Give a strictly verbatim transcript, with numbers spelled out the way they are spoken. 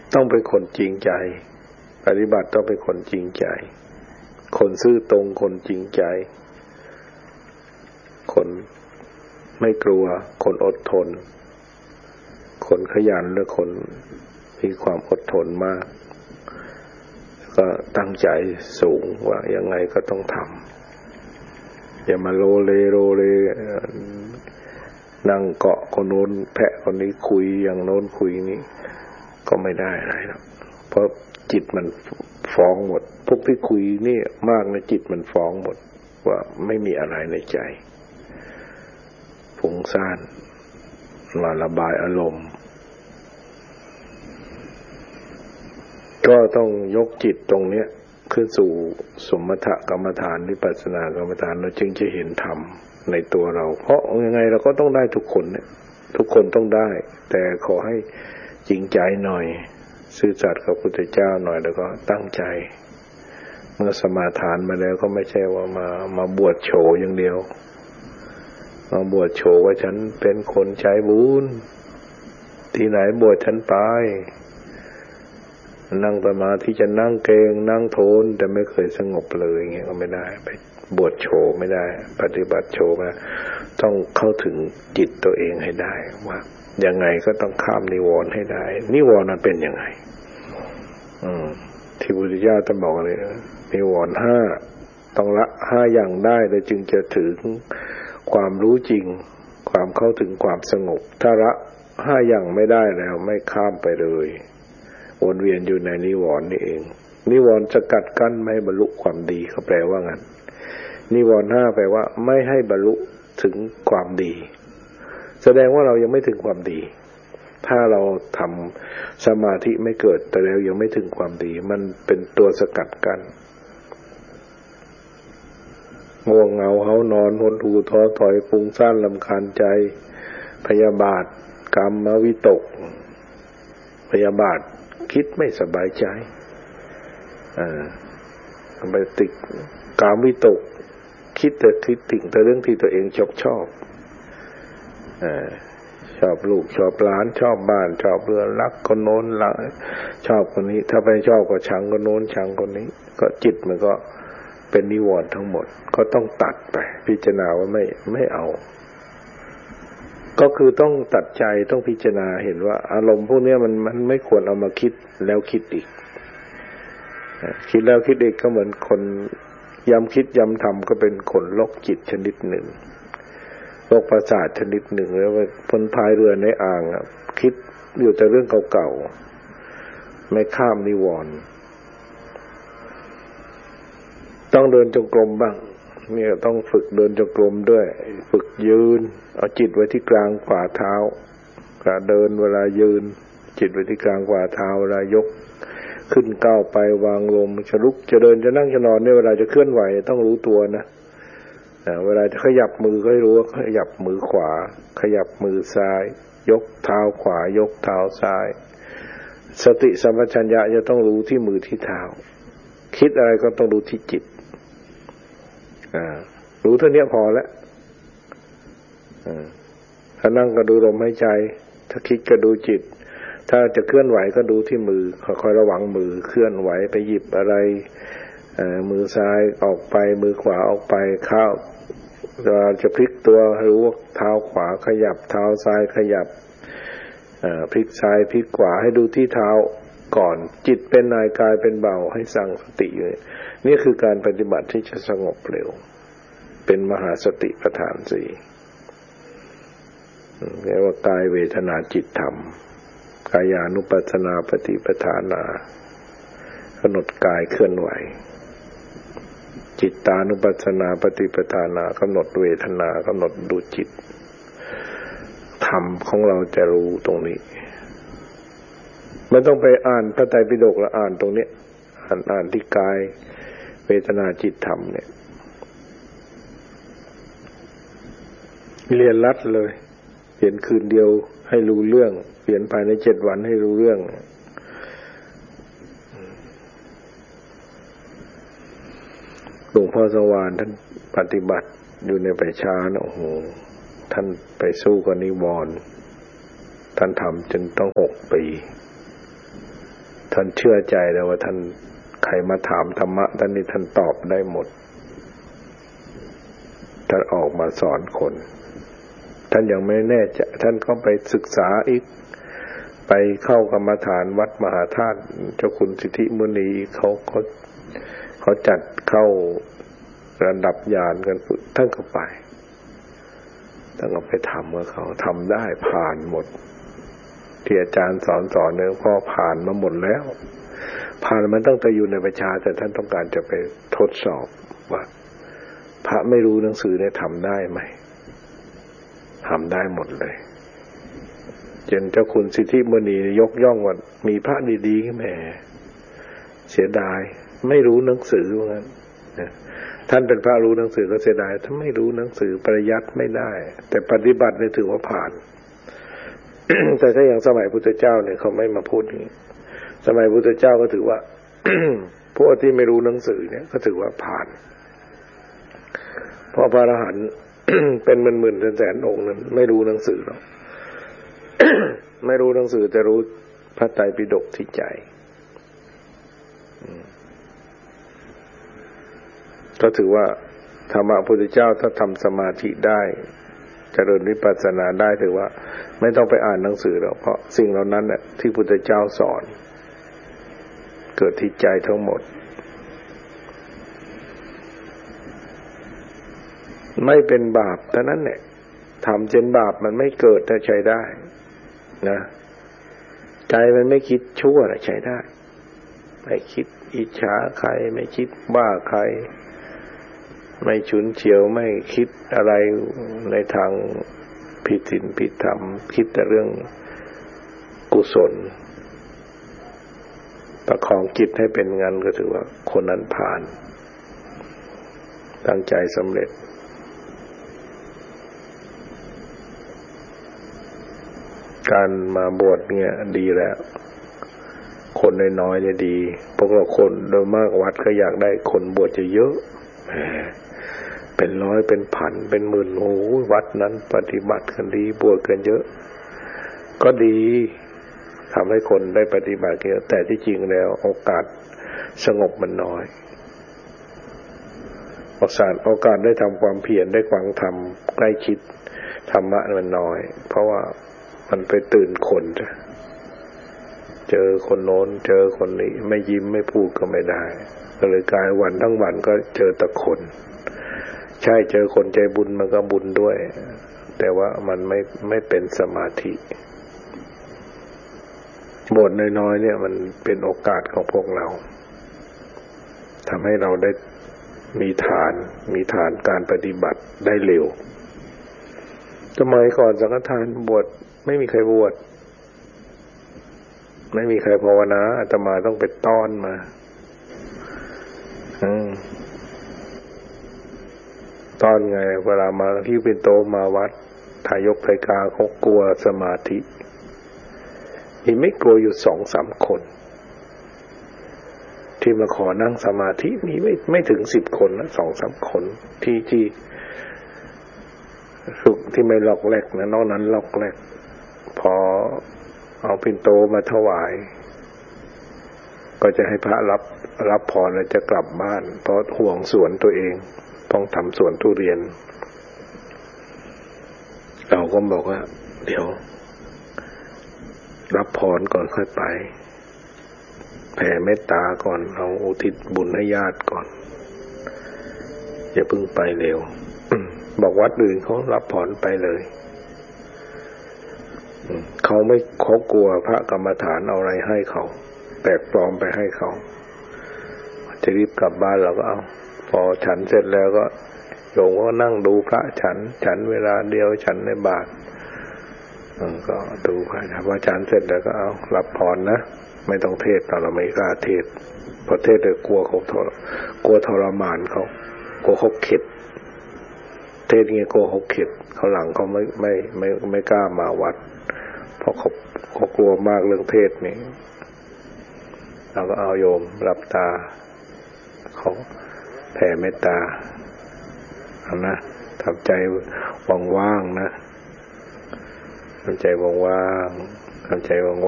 ต้องเป็นคนจริงใจปฏิบัติต้องเป็นคนจริงใจคนซื่อตรงคนจริงใจคนไม่กลัวคนอดทนคนขยันและคนมีความอดทนมากก็ตั้งใจสูงว่ายังไงก็ต้องทำอย่ามาโลเลโลเลนั่งเกาะคนโน้นแพะคนนี้คุยอย่างโน้นคุยนี้ก็ไม่ได้อะไรหรอกเพราะจิตมันฟ้องหมดพวกที่คุยนี่มากนะจิตมันฟ้องหมดว่าไม่มีอะไรในใจฟุ้งซ่านมาระบายอารมณ์ก็ต้องยกจิตตรงเนี้ยขึ้นสู่สมถกรรมฐานวิปัสสนากรรมฐานเราจึงจะเห็นธรรมในตัวเราเพราะยังไงเราก็ต้องได้ทุกคนเนี่ยทุกคนต้องได้แต่ขอให้จริงใจหน่อยซื่อสัตย์กับพระพุทธเจ้าหน่อยแล้วก็ตั้งใจเมื่อสมาทานมาแล้วก็ไม่ใช่ว่ามามาบวชโชว์อย่างเดียวมาบวชโชว์ว่าฉันเป็นคนใจบุญที่ไหนบวชฉันไปนั่งสมาธิจะนั่งเกงนั่งโทนแต่ไม่เคยสงบเลยอย่างเงี้ยก็ไม่ได้ไปบวชโชว์ไม่ได้ปฏิบัติโชว์มาต้องเข้าถึงจิตตัวเองให้ได้ว่ายังไงก็ต้องข้ามนิวรณ์ให้ได้นิวรณ์มันเป็นยังไงอืมที่พระพุทธเจ้าท่านบอกเลยนิวรณ์ห้าต้องละห้าอย่างได้แล้วจึงจะถึงความรู้จริงความเข้าถึงความสงบถ้าละห้าอย่างไม่ได้แล้วไม่ข้ามไปเลยวนเวียนอยู่ในนิวรณ์นี่เองนิวรณ์จะกัดกั้นไม่ให้บรรลุความดีเขาแปลว่างั้นนิวรณ์ห้าแปลว่าไม่ให้บรรลุถึงความดีแสดงว่าเรายังไม่ถึงความดีถ้าเราทำสมาธิไม่เกิดแต่แล้วยังไม่ถึงความดีมันเป็นตัวสกัดกั้นง่วงเหงาเฮานอนหดหู่ท้อถอยฟุ้งซ่านรำคาญใจพยาบาทกรรมวิตกพยาบาทคิดไม่สบายใจอ่าไปติดกามวิตกคิดแต่คิดถึงแต่เรื่องที่ตัวเองชอบชอบอ่าชอบลูกชอบหลานชอบบ้านชอบเรือนรักคนโน้นรักชอบคนนี้ถ้าไปชอบก็ชังคนโน้นชังคนนี้ก็จิตมันก็เป็นนิวรณ์ทั้งหมดก็ต้องตัดไปพิจารณาว่าไม่ไม่เอาก็คือต้องตัดใจต้องพิจารณาเห็นว่าอารมณ์พวกนี้มันมันไม่ควรเอามาคิดแล้วคิดอีกคิดแล้วคิดอีกก็เหมือนคนย้ำคิดย้ำทำก็เป็นคนโรคจิตชนิดหนึ่งโรคประสาทชนิดหนึ่งแล้วคนพายเรือในอ่างอ่ะคิดอยู่แต่เรื่องเก่าๆไม่ข้ามนิวรณ์ต้องเดินจงกรมบ้างเนี่ยต้องฝึกเดินจงกรมด้วยฝึกยืนเอาจิตไว้ที่กลางฝ่าเท้าเวลาเดินเวลายืนจิตไว้ที่กลางฝ่าเท้าเวลายกขึ้นก้าวไปวางลงจะลุกจะเดินจะนั่งจะนอนเนี่ยเวลาจะเคลื่อนไหวต้องรู้ตัวนะเวลาจะขยับมือก็ให้รู้ว่าขยับมือขวาขยับมือซ้ายยกเท้าขวายกเท้าซ้ายสติสัมปชัญญะจะต้องรู้ที่มือที่เท้าคิดอะไรก็ต้องรู้ที่จิตอ่ารู้เท่านี้พอแล้วอ่าถ้านั่งก็ดูลมหายใจถ้าคิดก็ดูจิตถ้าจะเคลื่อนไหวก็ดูที่มือคอยระวังมือเคลื่อนไหวไปหยิบอะไรเอ่อมือซ้ายออกไปมือขวาออกไปเข้าจะพลิกตัวรู้ว่าเท้าขวาขยับเท้าซ้ายขยับเอ่อพลิกซ้ายพลิกขวาให้ดูที่เท้าก่อนจิตเป็นนายกายเป็นเบาให้สั่งสติอยู่นี่คือการปฏิบัติที่จะสงบเร็วเป็นมหาสติปัฏฐานสี่เรียกว่ากายเวทนาจิตธรรมกายานุปัสสนาปฏิปทานากำหนดกายเคลื่อนไหวจิตตานุปัสสนาปฏิปทานากำหนดเวทนากำหนดดูจิตธรรมของเราจะรู้ตรงนี้ไม่ต้องไปอ่านพระไตรปิฎกแล้วอ่านตรงนี้อ่านอ่านที่กายเวทนาจิตธรรมเนี่ยเรียนรัดเลยเรียนคืนเดียวให้รู้เรื่องเรียนภายในเจ็ดวันให้รู้เรื่องหลวงพ่อสว่านท่านปฏิบัติอยู่ในป่าช้านะโอ้โหท่านไปสู้กับนิวรณ์ท่านทำจนต้องหกปีท่านเชื่อใจแล้วว่าท่านใครมาถามธรรมะท่านนี่ท่านตอบได้หมดท่านออกมาสอนคนท่านยังไม่แน่ใจท่านก็ไปศึกษาอีกไปเข้ากรรมฐานวัดมหาธาตุเจ้าคุณสิทธิมุนีเขาเขาเขาจัดเข้าระดับญาณกันฝึกท่านก็ไปท่านก็ไปทำกับเขาทำได้ผ่านหมดที่อาจารย์สอนสอนเนี่ยก็ผ่านมาหมดแล้วผ่านมันตั้งแต่อยู่ในประชาแต่ท่านต้องการจะไปทดสอบว่าพระไม่รู้หนังสือเนี่ยทำได้ไหมทำได้หมดเลยจนเจ้าคุณสิทธิมุนียกย่องว่ามีพระดีๆแหมเสียดายไม่รู้หนังสือว่างั้นท่านเป็นพระรู้หนังสือก็เสียดายถ้าไม่รู้หนังสือปริยัติไม่ได้แต่ปฏิบัติเนี่ยถือว่าผ่าน แต่ถ้าอย่างสมัยพุทธเจ้าเนี่ยเขาไม่มาพูดอย่างนี้สมัยพุทธเจ้าก็ถือว่า พวกที่ไม่รู้หนังสือเนี่ยก็ถือว่าผ่านเพราะพระอรหันต์ เป็นหมื่นๆแสนๆองค์นั้นไม่รู้หนังสือหรอก ไม่รู้หนังสือแต่รู้พระไตรปิฎกที่ใจก็ถือว่าธรรมะพุทธเจ้าถ้าทำสมาธิได้เจริญวิปัสสนาได้ถือว่าไม่ต้องไปอ่านหนังสือหรอกเพราะสิ่งเหล่านั้นน่ะที่พุทธเจ้าสอนเกิดที่ใจทั้งหมดไม่เป็นบาปเท่านั้นแหละทำจนบาปมันไม่เกิดแต่ใช้ได้นะใจมันไม่คิดชั่วใช้ได้ไม่คิดอิจฉาใครไม่คิดบ้าใครไม่ฉุนเฉียวไม่คิดอะไรในทางผิดศีลผิดธรรมคิดแต่เรื่องกุศลประคองจิตให้เป็นงานก็ถือว่าคนนั้นผ่านตั้งใจสำเร็จการมาบวชเนี่ยดีแล้วคนน้อยๆเนี่ยดีพวกเราคนโดยมากวัดก็อยากได้คนบวชเยอะๆเป็นร้อยเป็นพันเป็นหมื่นโอ้วัดนั้นปฏิบัติกันดีบวชกันเยอะก็ดีทำให้คนได้ปฏิบัติเยอะแต่ที่จริงแล้วโอกาสสงบมันน้อยโอกาสโอกาสได้ทำความเพียรได้ฟังธรรมใกล้ชิดธรรมะมันน้อยเพราะว่ามันไปตื่นคนจ้ะเจอคนโน้นเจอคนนี้ไม่ยิ้มไม่พูดก็ไม่ได้ก็เลยกลายวันทั้งวันก็เจอแต่คนใช่เจอคนใจบุญมันก็บุญด้วยแต่ว่ามันไม่ไม่เป็นสมาธิบทน้อยๆเนี่ยมันเป็นโอกาสของพวกเราทำให้เราได้มีฐานมีฐานการปฏิบัติได้เร็วสมัยก่อนสังฆทานบวชไม่มีใครบวชไม่มีใครภาวนาอาตมาต้องไปต้อนมาอืมต้อนไงเวลามาที่เป็นโตมาวัดทายกไทกาเขากลัวสมาธิมีไม่กลัวอยู่สองสามคนที่มาขอนั่งสมาธิมีไม่ไม่ถึงสิบคนนะสองสามคนที่ที่สุขที่ไม่ล็อกแรกนะนอกนั้นล็อกแรกพอเอาปิ่นโตมาถวายก็จะให้พระรับรับพรแล้วจะกลับบ้านเพราะห่วงสวนตัวเองต้องทำสวนทุเรียนเราก็บอกว่าเดี๋ยวรับพรก่อนค่อยไปแผ่เมตตาก่อนเอาอุทิศบุญให้ญาติก่อนอย่าเพิ่งไปเร็ว บอกวัดอื่นเขารับพรไปเลยเขาไม่เขากลัวพระกรรมฐานเอาอะไรให้เขาแปลกปลอมไปให้เขาจะรีบกลับบ้านเราก็เอาพอฉันเสร็จแล้วก็โยมก็นั่งดูพระฉันฉันเวลาเดียวฉันในบาตรก็ดูพระพอฉันเสร็จแล้วก็เอารับพรนะไม่ต้องเทศเราไม่กล้าเทศเพราะเทศเลยกลัวเขาทรกลัวทรมานเขากลัวเขาเข็ดเทศงี้กลัวเขาเข็ดเขาหลังเขาไม่ไม่ไม่ไม่กล้ามาวัดเพราะเขาเขากลัวมากเรื่องเทศนี่เราก็เอาโยมรับตาเขาแผ่เมตตาเอานะทำใจว่างๆนะทำใจว่างๆทำใจว่างๆ